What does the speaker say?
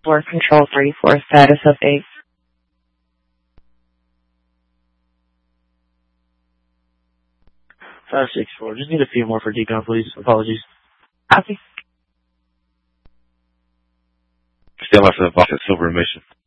Floor Control 34, status of 8. 564. Just need a few more for decon, please. Apologies. Copy. Stand by for the box at Silver Mission.